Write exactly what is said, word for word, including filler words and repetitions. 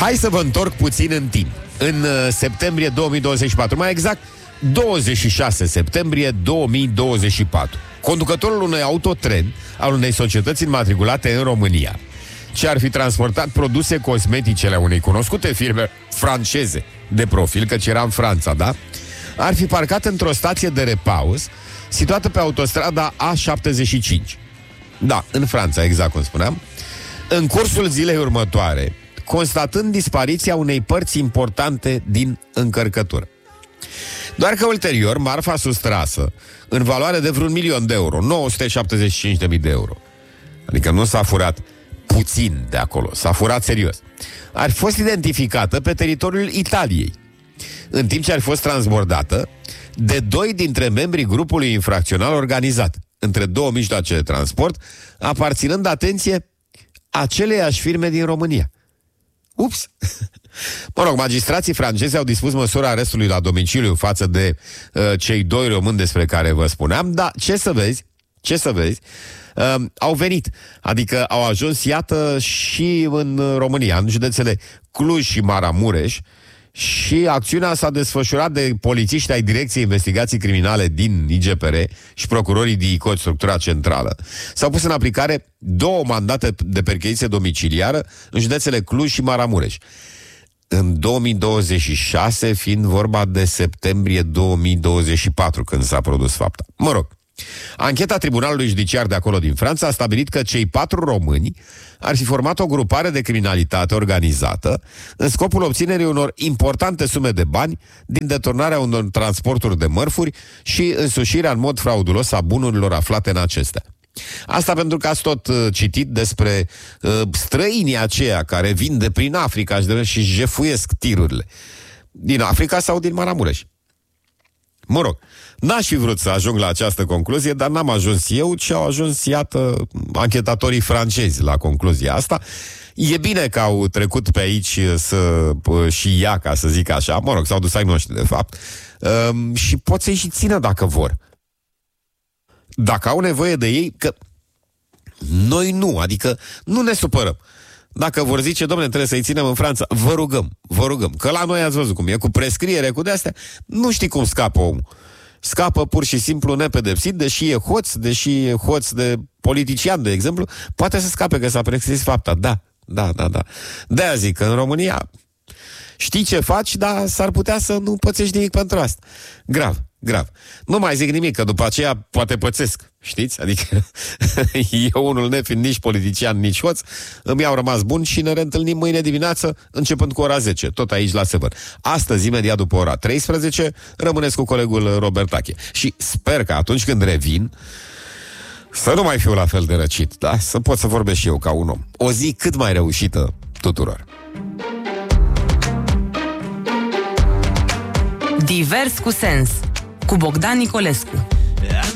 Hai să vă întorc puțin în timp. În uh, septembrie două mii douăzeci și patru, mai exact douăzeci și șase septembrie două mii douăzeci și patru, conducătorul unui autotren al unei societăți înmatriculate în România, ce ar fi transportat produse cosmetice ale unei cunoscute firme franceze de profil, căci era în Franța, da? Ar fi parcat într-o stație de repaus situată pe autostrada A șaptezeci și cinci. Da, în Franța, exact cum spuneam. În cursul zilei următoare, constatând dispariția unei părți importante din încărcătură. Doar că ulterior, marfa sustrasă, în valoare de vreun milion de euro, nouă sute șaptezeci și cinci de mii de euro, adică nu s-a furat puțin de acolo, s-a furat serios, ar fi fost identificată pe teritoriul Italiei, în timp ce ar fi fost transbordată de doi dintre membrii grupului infracțional organizat, între două mijloace de transport, aparținând, atenție, aceleiași firme din România. Ups! Mă rog, magistrații francezi au dispus măsura arestului la domiciliu față de uh, cei doi români despre care vă spuneam, dar ce să vezi, ce să vezi, uh, au venit, adică au ajuns, iată, și în România, în județele Cluj și Maramureș, și acțiunea s-a desfășurat de polițiști ai Direcției Investigații Criminale din I G P R și procurorii D I C O, structura centrală. S-au pus în aplicare două mandate de percheziție domiciliară în județele Cluj și Maramureș. În două mii douăzeci și șase, fiind vorba de septembrie două mii douăzeci și patru, când s-a produs fapta. Mă rog, ancheta Tribunalului Judiciar de acolo din Franța a stabilit că cei patru români ar fi format o grupare de criminalitate organizată în scopul obținerii unor importante sume de bani din deturnarea unor transporturi de mărfuri și însușirea în mod fraudulos a bunurilor aflate în acestea. Asta pentru că ați tot uh, citit despre uh, străinii aceia care vin de prin Africa și jefuiesc tirurile din Africa sau din Maramureș. Mă rog, n-aș fi vrut să ajung la această concluzie, dar n-am ajuns eu, ci au ajuns, iată, anchetatorii francezi la concluzia asta. E bine că au trecut pe aici să, și ia, ca să zic așa, mă rog, s-au dus ai noștri, de fapt, um, și pot să-i și țină dacă vor. Dacă au nevoie de ei, că noi nu, adică nu ne supărăm. Dacă vor zice, dom'le, trebuie să-i ținem în Franța, vă rugăm, vă rugăm, că la noi ați văzut cum e, cu prescriere, cu de-astea, nu știi cum scapă omul. Scapă pur și simplu nepedepsit, deși e hoț, deși e hoț de politician, de exemplu, poate să scape că s-a prescris fapta, da, da, da, da. De-aia zic că în România știi ce faci, dar s-ar putea să nu pățești nimic pentru asta. Grav, grav. Nu mai zic nimic, că după aceea poate pățesc, știți? Adică eu unul nefiind nici politician, nici hoț, îmi au rămas bun și ne reîntâlnim mâine dimineață, începând cu ora zece, tot aici la Sever. Astăzi, imediat după ora treisprezece, rămâneți cu colegul Robert Tache. Și sper că atunci când revin, să nu mai fiu la fel de răcit, da? Să pot să vorbesc și eu ca un om. O zi cât mai reușită tuturor. Divers cu sens, cu Bogdan Nicolescu.